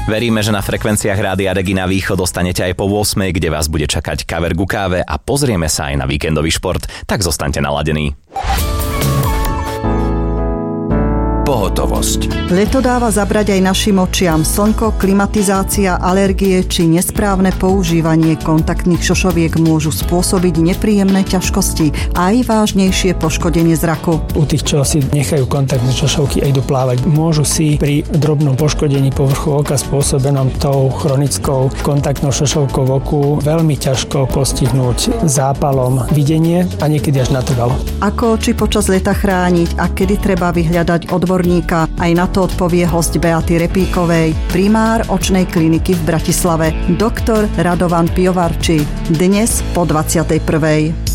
Veríme, že na frekvenciách Rádia Regina Východ dostanete aj po 8, kde vás bude čakať kaver ku káve a pozrieme sa aj na víkendový šport. Tak zostaňte naladení. Pohotovosť. Leto dáva zabrať aj našim očiam. Slnko, klimatizácia, alergie či nesprávne používanie kontaktných šošoviek môžu spôsobiť nepríjemné ťažkosti a aj vážnejšie poškodenie zraku. U tých, čo si nechajú kontaktné šošovky a idú plávať, môžu si pri drobnom poškodení povrchu oka spôsobenom tou chronickou kontaktnou šošovkou v oku veľmi ťažko postihnúť zápalom videnie a niekedy až natrvalo. Ako oči počas leta chrániť a kedy treba vyhľadať odborníka? Aj na to odpovie hosť Beaty Repíkovej, primár očnej kliniky v Bratislave, doktor Radovan Piovarči. Dnes po 21.